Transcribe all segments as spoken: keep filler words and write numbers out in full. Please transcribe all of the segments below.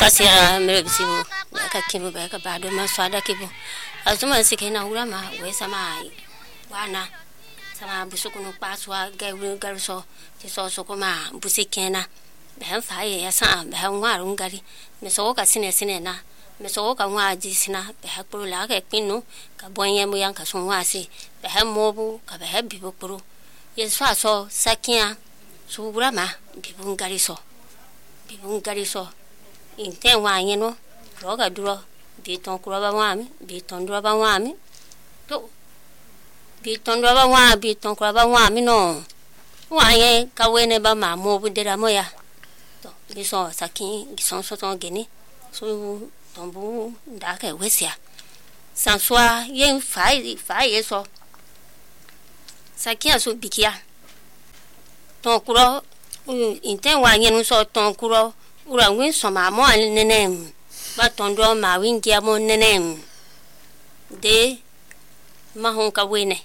Sasia Meribsibu, like a kibu back about the Maswada Kibu. As soon as he came out, where's some eye? Wana, some Busukunu Paswa, Gabriel Garso, this also Coma, Busikena, the Hellfire, Sam, the Helmarungari, Miss Oka Sine Sinena, Miss Oka Wadisina, the Hapula, a Pinu, Caboya Muyanka Sumwasi, the Helmobu, Cabahabi Bukuru. Yes, so Sakia, Subrama, Bibungariso, Bibungariso. In ten one, you know, Roga draw, beat on Kuraba Wami, beat on Draba Wami. To beat on Draba Wami, beat on Kuraba Wami, no. Why, Kawene Bama, move with the Ramoya. This all Saki, Gison Soton Guinea, so Tombu, Daka, Wessia. Sansua, yen five, five years old. Sakia so bikia. Tonkuro, in ten one, you know, so Tonkuro. Ura win some more name, but on draw my wing giamon name. De Mahonka winne.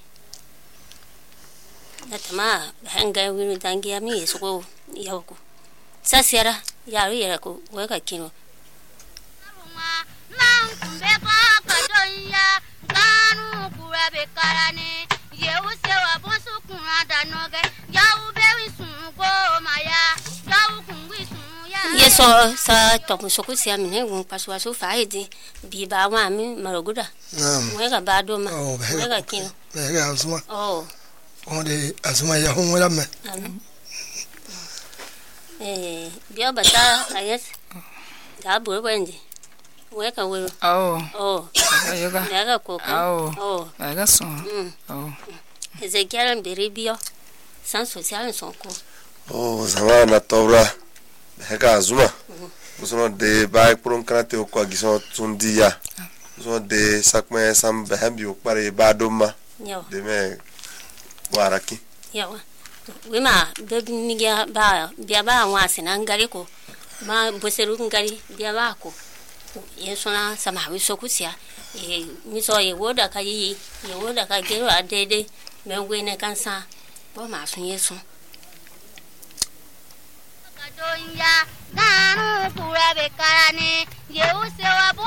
That ma, hanga will dangia me is go, Yoko. Sassiera, Yariko, work a kino. Yes, so, sir, Tomosoku Siamine won't pass was so fighting. Be by one, Maroguda. Where a bad woman, where a king. Oh, only as my home with a man. Eh, dear, but I guess that will Wendy. Where can we? Oh, oh, you got cook. Oh, oh, I got some. Oh, is a Garen Beribio? Sans social so cool. Oh, Savannah Tora. Heka Zuma. Usono de baik purum kanate okwa gison tundia. Usono de sakme sam behambi okpare badoma. De me waraki. Yawa. Wima bebi migia ba bia ba wasi na ngariko. Ma boseru ngari bia ba ko. Yesona sama wisokusia. E miso ye woda ka yi, ye woda ka gero adede me wene kansa. Bo ma sun yesu. Donya, Ganu, Pura Becarane, you say,